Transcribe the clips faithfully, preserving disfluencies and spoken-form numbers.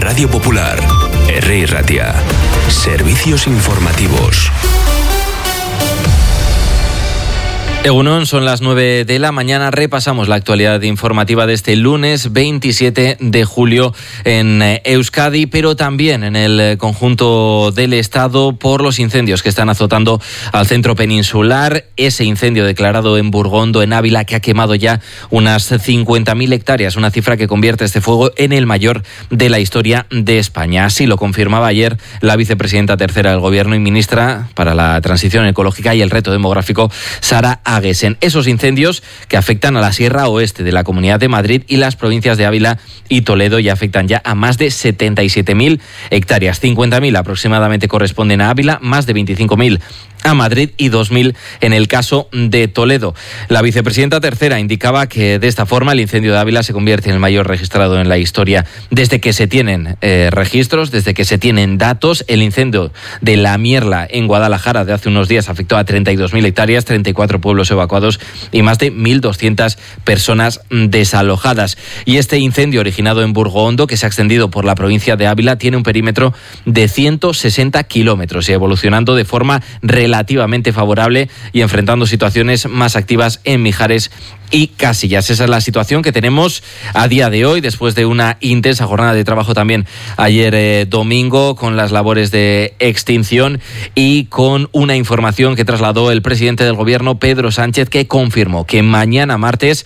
Radio Popular, Herri Ratia. Servicios informativos. Egunon, son las nueve de la mañana. Repasamos la actualidad informativa de este lunes veintisiete de julio en Euskadi, pero también en el conjunto del Estado por los incendios que están azotando al centro peninsular. Ese incendio declarado en Burgondo, en Ávila, que ha quemado ya unas cincuenta mil hectáreas, una cifra que convierte este fuego en el mayor de la historia de España. Así lo confirmaba ayer la vicepresidenta tercera del Gobierno y ministra para la Transición Ecológica y el Reto Demográfico, Sara Aguesen. Esos incendios que afectan a la Sierra Oeste de la Comunidad de Madrid y las provincias de Ávila y Toledo ya afectan ya a más de setenta y siete mil hectáreas. cincuenta mil aproximadamente corresponden a Ávila, más de veinticinco mil a Madrid y dos mil en el caso de Toledo. La vicepresidenta tercera indicaba que de esta forma el incendio de Ávila se convierte en el mayor registrado en la historia desde que se tienen eh, registros, desde que se tienen datos. El incendio de La Mierla en Guadalajara de hace unos días afectó a treinta y dos mil hectáreas, treinta y cuatro pueblos evacuados y más de mil doscientas personas desalojadas. Y este incendio originado en Burgondo, que se ha extendido por la provincia de Ávila, tiene un perímetro de ciento sesenta kilómetros y evolucionando de forma relativa relativamente favorable y enfrentando situaciones más activas en Mijares y Casillas. Esa es la situación que tenemos a día de hoy, después de una intensa jornada de trabajo también ayer eh, domingo, con las labores de extinción y con una información que trasladó el presidente del Gobierno, Pedro Sánchez, que confirmó que mañana martes,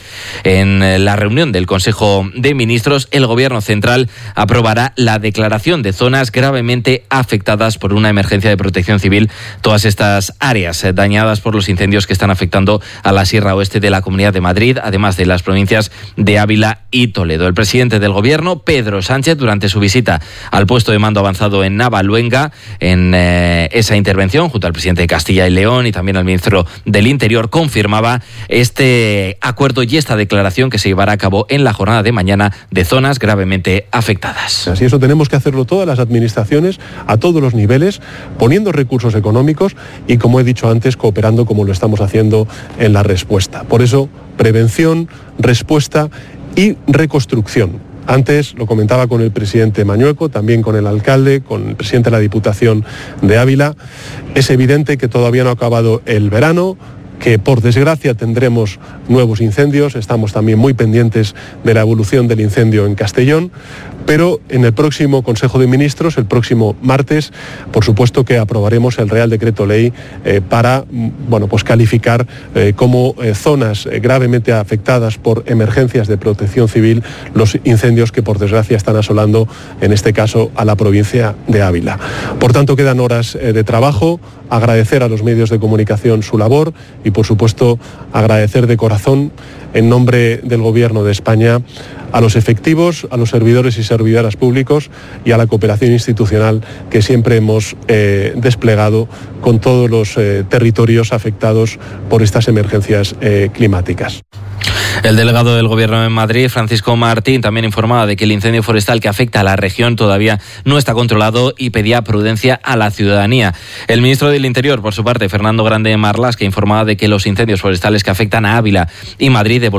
en la reunión del Consejo de Ministros, el Gobierno Central aprobará la declaración de zonas gravemente afectadas por una emergencia de protección civil. Todas estas áreas dañadas por los incendios que están afectando a la Sierra Oeste de la Comunidad de Madrid, además de las provincias de Ávila y Toledo. El presidente del Gobierno, Pedro Sánchez, durante su visita al puesto de mando avanzado en Navaluenga, en eh, esa intervención, junto al presidente de Castilla y León y también al ministro del Interior, confirmaba este acuerdo y esta declaración que se llevará a cabo en la jornada de mañana de zonas gravemente afectadas. Así eso tenemos que hacerlo todas las administraciones, a todos los niveles, poniendo recursos económicos y, como he dicho antes, cooperando como lo estamos haciendo en la respuesta. Por eso, prevención, respuesta y reconstrucción. Antes lo comentaba con el presidente Mañueco, también con el alcalde, con el presidente de la Diputación de Ávila. Es evidente que todavía no ha acabado el verano, que por desgracia tendremos nuevos incendios. Estamos también muy pendientes de la evolución del incendio en Castellón, pero en el próximo Consejo de Ministros, el próximo martes, por supuesto que aprobaremos el Real Decreto Ley eh, para bueno, pues calificar eh, como eh, zonas eh, gravemente afectadas por emergencias de protección civil los incendios que por desgracia están asolando, en este caso, a la provincia de Ávila. Por tanto, quedan horas eh, de trabajo. Agradecer a los medios de comunicación su labor y, por supuesto, agradecer de corazón, en nombre del Gobierno de España, a los efectivos, a los servidores y servidoras públicos y a la cooperación institucional que siempre hemos eh, desplegado con todos los eh, territorios afectados por estas emergencias eh, climáticas. El delegado del Gobierno en Madrid, Francisco Martín, también informaba de que el incendio forestal que afecta a la región todavía no está controlado y pedía prudencia a la ciudadanía. El ministro del Interior, por su parte, Fernando Grande Marlasca, informaba de que los incendios forestales que afectan a Ávila y Madrid